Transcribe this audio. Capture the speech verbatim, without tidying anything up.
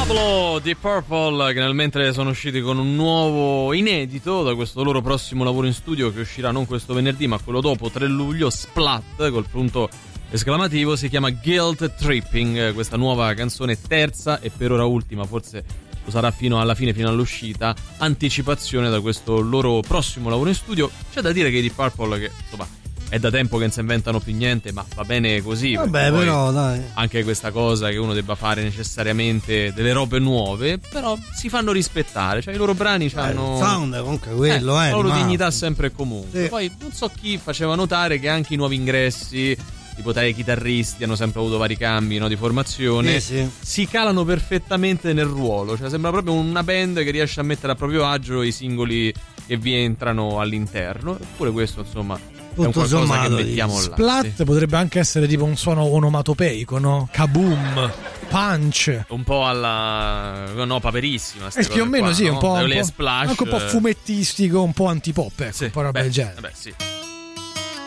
Pablo Deep Purple, che nel mentre sono usciti con un nuovo inedito da questo loro prossimo lavoro in studio che uscirà non questo venerdì ma quello dopo, tre luglio, Splat col punto esclamativo, si chiama Guilt Tripping, questa nuova canzone, terza e per ora ultima, forse lo sarà fino alla fine, fino all'uscita, anticipazione da questo loro prossimo lavoro in studio. C'è da dire che i Deep Purple, che insomma è da tempo che non si inventano più niente, ma va bene così. Vabbè, però dai, anche questa cosa che uno debba fare necessariamente delle robe nuove, però si fanno rispettare, cioè i loro brani hanno il sound comunque quello, eh, la loro ma... dignità sempre e comunque. Sì. Poi non so chi faceva notare che anche i nuovi ingressi, tipo tre chitarristi, hanno sempre avuto vari cambi, no, di formazione, sì, sì. si calano perfettamente nel ruolo, cioè sembra proprio una band che riesce a mettere a proprio agio i singoli che vi entrano all'interno. Eppure questo insomma è un qualcosa sommato, che mettiamo là. Splat sì. Potrebbe anche essere tipo un suono onomatopeico, no? Kaboom, punch, un po' alla no, paperissima. Eh, più o meno qua, sì, no? un po', un po', splash, anche un po' fumettistico, un po' antipop, ecco, sì, un po' roba beh, del genere. Vabbè, sì.